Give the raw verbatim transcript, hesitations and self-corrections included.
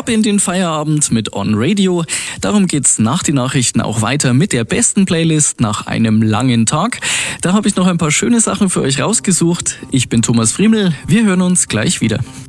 Ab in den Feierabend mit On Radio. Darum geht's nach den Nachrichten auch weiter mit der besten Playlist nach einem langen Tag. Da habe ich noch ein paar schöne Sachen für euch rausgesucht. Ich bin Thomas Friemel. Wir hören uns gleich wieder.